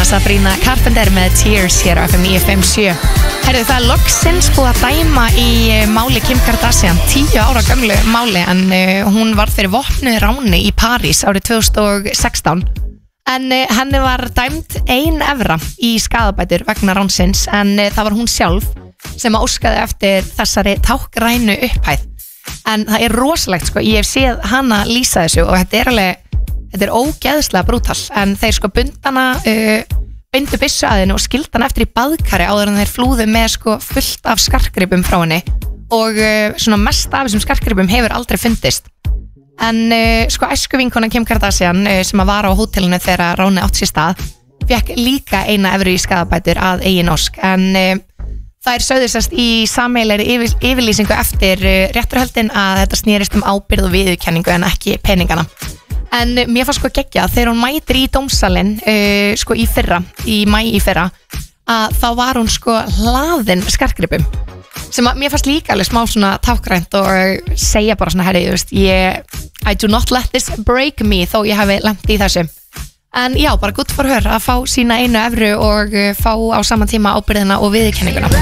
Sabrina Carpenter með Tears hér á FM 957. Herðu, það loksins búið að dæma í máli Kim Kardashian, 10 ára gömlu máli, en hún var fyrir vopnuðu ráni í París árið 2016. En henni var dæmd 1 evra í skaðabætur vegna ránsins, en það var hún sjálf sem óskaði eftir þessari táknrænu upphæð. En það rosalegt, sko, ég hef séð hana lýsa þessu og þetta ógeðslega brútal, en þeir sko bundu byssu að henni og skildu hann eftir í baðkari áður en þeir flúðu með sko fullt af skartgripum frá henni og svona mest af þessum skartgripum hefur aldrei fundist. En sko æskuvinkona Kim Kardashian sem að var á hótelinu þegar ránið átt sér stað fekk líka 1 evru í skaðabætur að eigin ósk, en þær sögðu sérst í sameiginlegri yfirlýsingu eftir réttarhöldin að þetta snerist ábyrgð og viðurkenningu en ekki peningana. En mér fannst sko geggja þegar hún mætir í dómsalinn sko í maí í fyrra að þá var hún sko hlaðin skartgripum sem að mér fannst líka alveg smá svona táknrænt og segja bara svona herri, I do not let this break me þó ég hafi lent í þessu. En já, bara good for her að fá sína 1 evru og fá á sama tíma ábyrgðina og viðurkenninguna.